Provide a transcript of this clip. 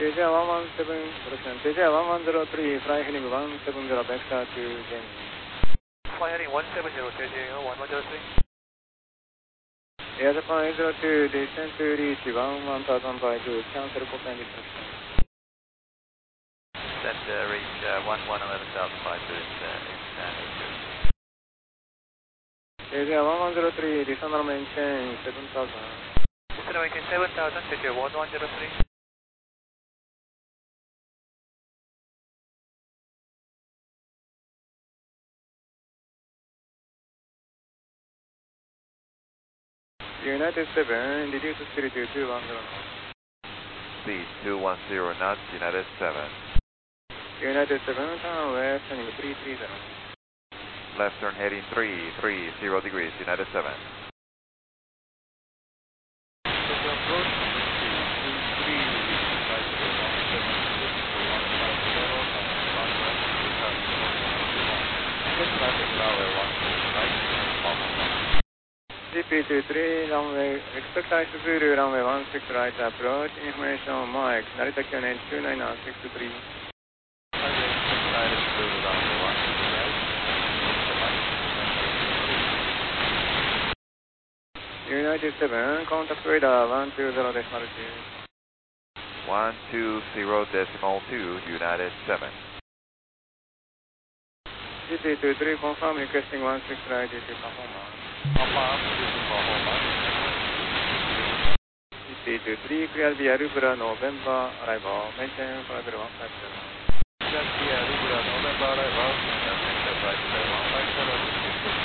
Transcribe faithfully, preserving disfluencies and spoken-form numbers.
J J one one seven, J J one one zero three, fly heading one seven zero, vector to James. Fly heading one seven zero, J J one one zero three. Air Japan eight zero two, descend to reach one one thousand by two, cancel copy and destruction. Descend to reach uh, one one eleven thousand by two, uh, eight two. J J one one zero three, descend on maintain seven thousand. Descend on maintain seven thousand, J J one one zero three. United seven, reduce speed to two one zero. Speed two one zero knots, United seven. United seven, turn left, heading three three zero. Left turn heading three three zero degrees, United seven. G P two three, runway, expect ice zero, runway one six right approach, information Mike, Narita Kyonen two nine six three. United seven, contact radar one two zero decimal two. one two zero decimal two, United seven. G P two three, confirm requesting one six right due to performance. Confirm, due to performance. G P two three, clear via Rubra November arrival, maintain flight level one five zero. Clear via Rubra November arrival, maintain flight level one five zero.